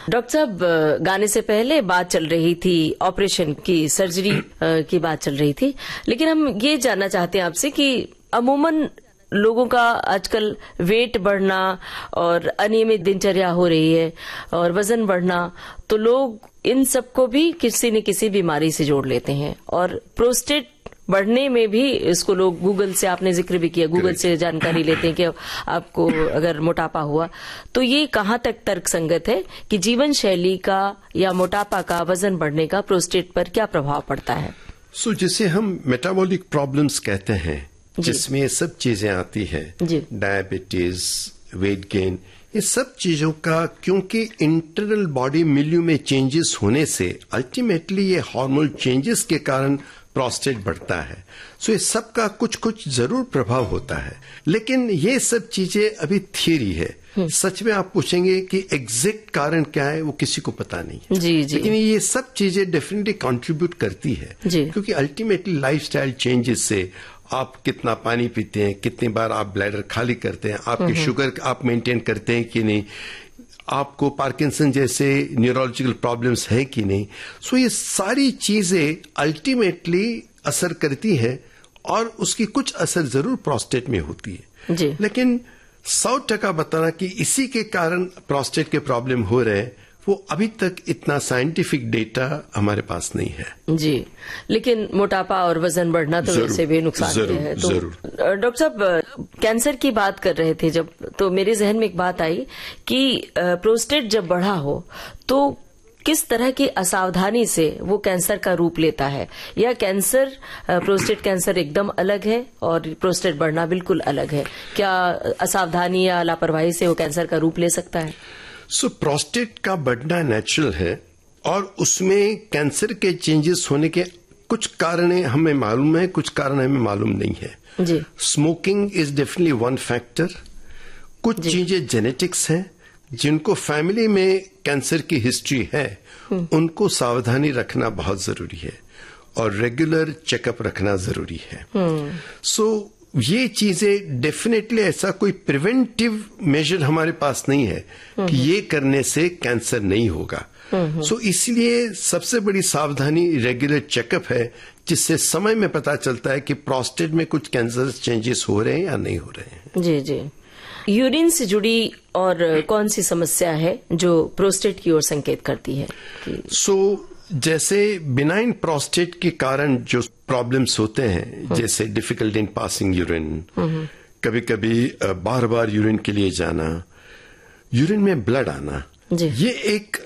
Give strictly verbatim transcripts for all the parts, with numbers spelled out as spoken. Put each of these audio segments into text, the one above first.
Doctor साहब, गाने से पहले बात चल रही थी ऑपरेशन की, सर्जरी की बात चल रही थी, लेकिन हम ये जानना चाहते हैं आपसे कि अमूमन लोगों का आजकल वेट बढ़ना और अनियमित दिनचर्या हो रही है और वजन बढ़ना, तो लोग इन सबको भी किसी न किसी बीमारी से जोड़ लेते हैं। और प्रोस्टेट बढ़ने में भी इसको लोग गूगल से, आपने जिक्र भी किया, गूगल से जानकारी लेते हैं कि आपको अगर मोटापा हुआ, तो ये कहाँ तक तर्कसंगत है कि जीवन शैली का या मोटापा का, वजन बढ़ने का प्रोस्टेट पर क्या प्रभाव पड़ता है? सो so, जिसे हम मेटाबॉलिक प्रॉब्लम्स कहते हैं, जिसमें ये सब चीजें आती है, डायबिटीज, वेट गेन, ये सब चीजों का क्योंकि इंटरनल बॉडी मिल्यू में चेंजेस होने से अल्टीमेटली ये हार्मोनल चेंजेस के कारण प्रोस्टेट बढ़ता है। सो ये सब का कुछ कुछ जरूर प्रभाव होता है, लेकिन ये सब चीजें अभी थियरी है। सच में आप पूछेंगे कि एग्जैक्ट कारण क्या है, वो किसी को पता नहीं है। जी, जी। लेकिन ये सब चीजें डेफिनेटली कंट्रीब्यूट करती है, क्योंकि अल्टीमेटली लाइफस्टाइल चेंजेस से आप कितना पानी पीते हैं, कितनी बार आप ब्लैडर खाली करते हैं, आपकी शुगर आप मेंटेन करते हैं कि नहीं, आपको पार्किंसन जैसे न्यूरोलॉजिकल प्रॉब्लम्स है कि नहीं। सो ये सारी चीजें अल्टीमेटली असर करती है और उसकी कुछ असर जरूर प्रोस्टेट में होती है। जी। लेकिन सौ टका बताना कि इसी के कारण प्रोस्टेट के प्रॉब्लम हो रहे हैं, वो अभी तक इतना साइंटिफिक डेटा हमारे पास नहीं है। जी, लेकिन मोटापा और वजन बढ़ना तो वैसे भी नुकसान है। तो डॉक्टर साहब, कैंसर की बात कर रहे थे जब, तो मेरे जहन में एक बात आई कि प्रोस्टेट जब बढ़ा हो तो किस तरह की असावधानी से वो कैंसर का रूप लेता है, या कैंसर, प्रोस्टेट कैंसर एकदम अलग है और प्रोस्टेट बढ़ना बिल्कुल अलग है? क्या असावधानी या लापरवाही से वो कैंसर का रूप ले सकता है? सो so, प्रोस्टेट का बढ़ना नेचुरल है और उसमें कैंसर के चेंजेस होने के कुछ कारण हमें मालूम है, कुछ कारण हमें मालूम नहीं है। जी। Smoking is definitely one factor. कुछ चीजें जेनेटिक्स हैं, जिनको फैमिली में कैंसर की हिस्ट्री है उनको सावधानी रखना बहुत जरूरी है और रेगुलर चेकअप रखना जरूरी है। सो so, ये चीजें डेफिनेटली, ऐसा कोई प्रिवेंटिव मेजर हमारे पास नहीं है कि ये करने से कैंसर नहीं होगा। सो so, इसलिए सबसे बड़ी सावधानी रेगुलर चेकअप है, जिससे समय में पता चलता है कि प्रोस्टेट में कुछ कैंसर चेंजेस हो रहे हैं या नहीं हो रहे हैं। जी जी। यूरिन से जुड़ी और कौन सी समस्या है जो प्रोस्टेट की ओर संकेत करती है? सो so, जैसे बिनाइन प्रोस्टेट के कारण जो प्रॉब्लम्स होते हैं, जैसे डिफिकल्ट इन पासिंग यूरिन, कभी कभी बार बार यूरिन के लिए जाना, यूरिन में ब्लड आना, ये एक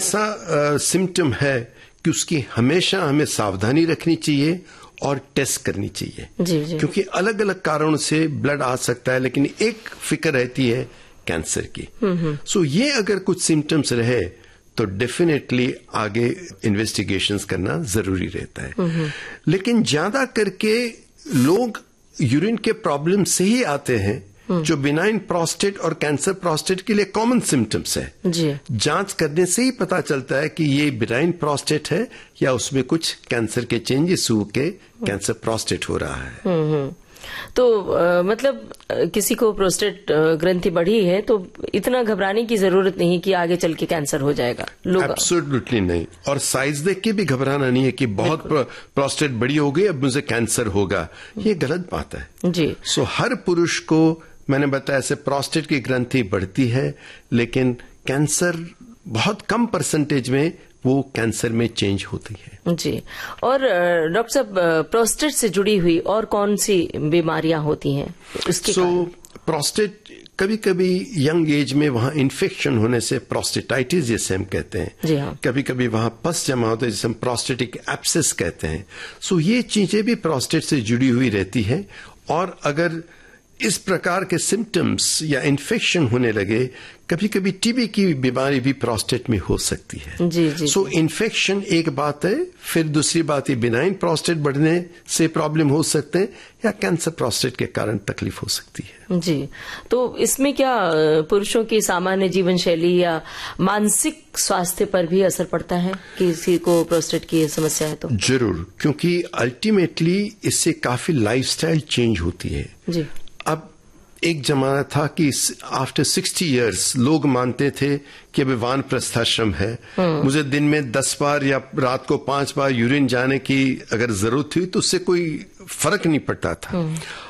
ऐसा सिम्टम है कि उसकी हमेशा हमें सावधानी रखनी चाहिए और टेस्ट करनी चाहिए। जी, जी। क्योंकि अलग अलग कारणों से ब्लड आ सकता है, लेकिन एक फिक्र रहती है कैंसर की। सो so, ये अगर कुछ सिम्टम्स रहे तो डेफिनेटली आगे इन्वेस्टिगेशंस करना जरूरी रहता है। लेकिन ज्यादा करके लोग यूरिन के प्रॉब्लम से ही आते हैं, जो बिनाइन प्रोस्टेट और कैंसर प्रोस्टेट के लिए कॉमन सिम्टम्स है। जी। जांच करने से ही पता चलता है कि ये बिनाइन प्रोस्टेट है या उसमें कुछ कैंसर के चेंजेस होके कैंसर प्रोस्टेट हो रहा है। तो आ, मतलब किसी को प्रोस्टेट ग्रंथि बढ़ी है तो इतना घबराने की जरूरत नहीं कि आगे चल के कैंसर हो जाएगा। लोग एब्सोल्युटली नहीं, और साइज देख के भी घबराना नहीं है कि बहुत प्रोस्टेट बड़ी हो गई अब मुझे कैंसर होगा, ये गलत बात है। जी। सो so, हर पुरुष को मैंने बताया ऐसे प्रोस्टेट की ग्रंथि बढ़ती है, लेकिन कैंसर बहुत कम परसेंटेज में वो कैंसर में चेंज होती है। जी। और डॉक्टर साहब, प्रोस्टेट से जुड़ी हुई और कौन सी बीमारियां होती हैं उसके? सो प्रोस्टेट कभी कभी यंग एज में वहां इन्फेक्शन होने से प्रोस्टेटाइटिस जैसे हम कहते हैं। जी हाँ। कभी कभी वहां पस जमा होता है जिसे हम प्रोस्टेटिक एब्सेस कहते हैं। सो ये चीजें भी प्रोस्टेट से जुड़ी हुई रहती है, और अगर इस प्रकार के सिम्टम्स या इन्फेक्शन होने लगे, कभी कभी टीबी की बीमारी भी प्रोस्टेट में हो सकती है। जी जी। सो इन्फेक्शन एक बात है, फिर दूसरी बात है बिनाइन प्रोस्टेट बढ़ने से प्रॉब्लम हो सकते हैं, या कैंसर प्रोस्टेट के कारण तकलीफ हो सकती है। जी। तो इसमें क्या पुरुषों की सामान्य जीवन शैली या मानसिक स्वास्थ्य पर भी असर पड़ता है किसी को प्रोस्टेट की समस्या है तो? जरूर, क्योंकि अल्टीमेटली इससे काफी लाइफस्टाइल चेंज होती है। जी। अब एक जमाना था कि आफ्टर सिक्सटी इयर्स लोग मानते थे कि अभी वानप्रस्थाश्रम है, मुझे दिन में दस बार या रात को पांच बार यूरिन जाने की अगर जरूरत हुई तो उससे कोई फर्क नहीं पड़ता था।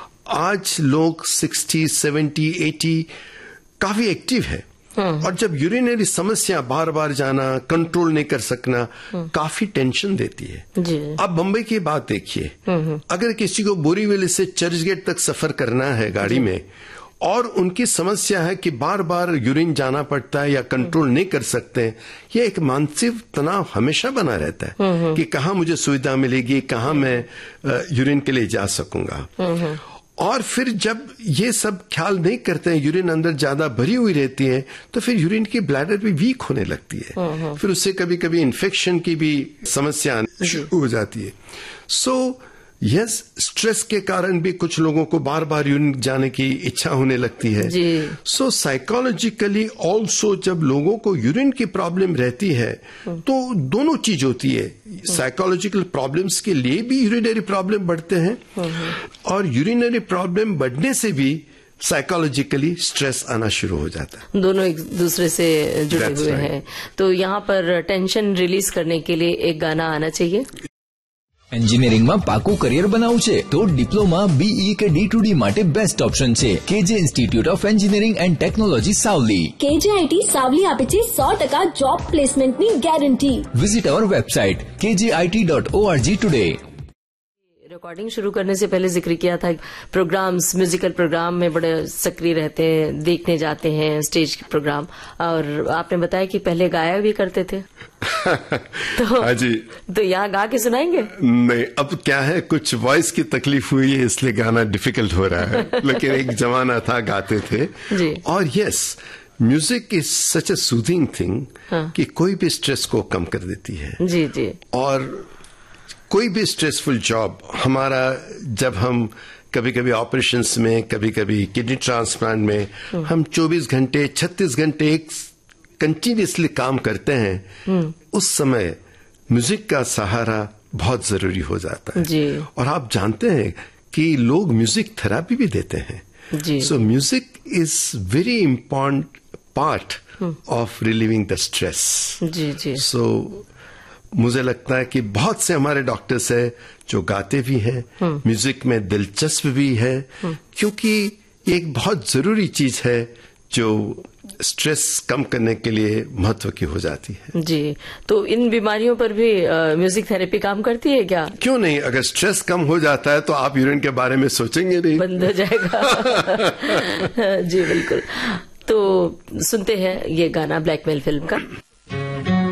आज लोग सिक्सटी, सेवेंटी, एटी काफी एक्टिव है, और जब यूरिनरी समस्या बार बार जाना, कंट्रोल नहीं कर सकना, काफी टेंशन देती है। जी। अब बंबई की बात देखिए, अगर किसी को बोरीवली से चर्चगेट तक सफर करना है गाड़ी में, और उनकी समस्या है कि बार बार यूरिन जाना पड़ता है या कंट्रोल नहीं कर सकते, ये एक मानसिक तनाव हमेशा बना रहता है कि कहाँ मुझे सुविधा मिलेगी, कहाँ मैं यूरिन के लिए जा सकूंगा। और फिर जब ये सब ख्याल नहीं करते हैं, यूरिन अंदर ज्यादा भरी हुई रहती है, तो फिर यूरिन की ब्लैडर भी वीक होने लगती है, फिर उससे कभी कभी इन्फेक्शन की भी समस्या शुरू हो जाती है। सो यस, स्ट्रेस के कारण भी कुछ लोगों को बार बार यूरिन जाने की इच्छा होने लगती है। सो साइकोलॉजिकली ऑल्सो जब लोगों को यूरिन की प्रॉब्लम रहती है तो दोनों चीज होती है, साइकोलॉजिकल प्रॉब्लम्स के लिए भी यूरिनरी प्रॉब्लम बढ़ते हैं, और यूरिनरी प्रॉब्लम बढ़ने से भी साइकोलॉजिकली स्ट्रेस आना शुरू हो जाता है। दोनों एक दूसरे से जुड़े That's हुए right. हैं। तो यहाँ पर टेंशन रिलीज करने के लिए एक गाना आना चाहिए। એન્જિનિયરિંગમાં પાકું કરિયર બનાવવું છે તો ડિપ્લોમા, બીઈ કે ડી ટુ ડી માટે બેસ્ટ ઓપ્શન છે કેજે institute of engineering and technology Savli. કેજેઆઈટી Savli આપે છે સો ટકા જોબ પ્લેસમેન્ટની ગેરંટી। વિઝિટ અવર વેબસાઇટ કે જે I T dot O R G today. Recording शुरू करने से पहले जिक्र किया था, प्रोग्राम्स, म्यूजिकल प्रोग्राम में बड़े सक्रिय रहते हैं, देखने जाते हैं स्टेज के प्रोग्राम, और आपने बताया कि पहले गाया भी करते थे। तो हाँ जी। तो यहाँ गा के सुनाएंगे? नहीं, अब क्या है, कुछ वॉइस की तकलीफ हुई है इसलिए गाना डिफिकल्ट हो रहा है, लेकिन एक जमाना था गाते थे जी। और yes, music is such A soothing thing कि कोई भी स्ट्रेस को कम कर देती है। जी जी। और कोई भी स्ट्रेसफुल जॉब हमारा, जब हम कभी कभी ऑपरेशंस में, कभी कभी किडनी ट्रांसप्लांट में हम चौबीस घंटे छत्तीस घंटे एक कंटिन्यूसली काम करते हैं, उस समय म्यूजिक का सहारा बहुत जरूरी हो जाता है। जी। और आप जानते हैं कि लोग म्यूजिक थेरेपी भी देते हैं। जी। सो music is very important part of relieving the stress. जी जी। सो मुझे लगता है कि बहुत से हमारे डॉक्टर्स हैं जो गाते भी हैं, म्यूजिक में दिलचस्प भी है, क्योंकि ये एक बहुत जरूरी चीज है जो स्ट्रेस कम करने के लिए महत्व की हो जाती है। जी। तो इन बीमारियों पर भी म्यूजिक थेरेपी काम करती है क्या? क्यों नहीं, अगर स्ट्रेस कम हो जाता है तो आप यूरिन के बारे में सोचेंगे नहीं, बंद हो जाएगा। जी बिल्कुल। तो सुनते हैं ये गाना ब्लैकमेल फिल्म का।